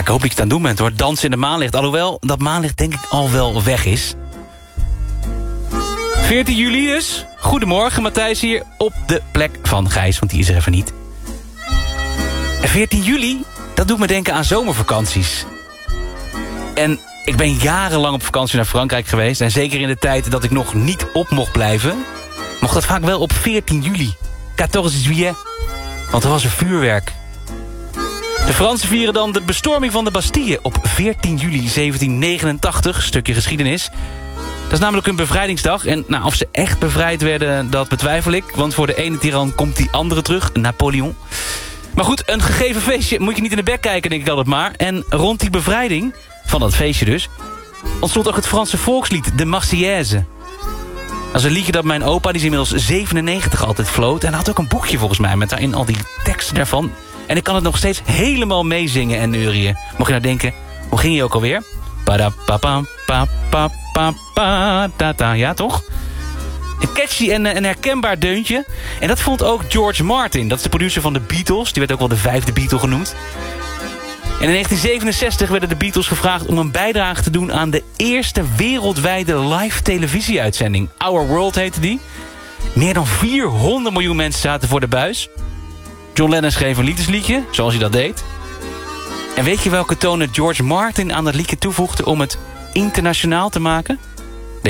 ik hoop dat je het aan het doen bent, hoor. Dansen in de maanlicht. Alhoewel, dat maanlicht denk ik al wel weg is. 14 juli dus. Goedemorgen, Matthijs hier op de plek van Gijs, want die is er even niet. 14 juli, dat doet me denken aan zomervakanties. En ik ben jarenlang op vakantie naar Frankrijk geweest. En zeker in de tijd dat ik nog niet op mocht blijven, mocht dat vaak wel op 14 juli. 14 juillet. Want er was een vuurwerk. De Fransen vieren dan de bestorming van de Bastille op 14 juli 1789. Stukje geschiedenis. Dat is namelijk hun bevrijdingsdag. En nou, of ze echt bevrijd werden, dat betwijfel ik. Want voor de ene tiran komt die andere terug. Napoleon. Maar goed, een gegeven feestje moet je niet in de bek kijken, denk ik altijd maar. En rond die bevrijding, van dat feestje dus, ontstond ook het Franse volkslied, de Marseillaise. Dat is een liedje dat mijn opa, die is inmiddels 97, altijd floot. En hij had ook een boekje volgens mij, met daarin al die teksten daarvan. En ik kan het nog steeds helemaal meezingen en neurieën. Mocht je nou denken, hoe ging je ook alweer? Ja, toch? Een catchy en herkenbaar deuntje. En dat vond ook George Martin. Dat is de producer van de Beatles. Die werd ook wel de 5e Beatle genoemd. En in 1967 werden de Beatles gevraagd om een bijdrage te doen aan de eerste wereldwijde live televisieuitzending. Our World heette die. Meer dan 400 miljoen mensen zaten voor de buis. John Lennon schreef een liefdesliedje, zoals hij dat deed. En weet je welke tonen George Martin aan dat liedje toevoegde om het internationaal te maken?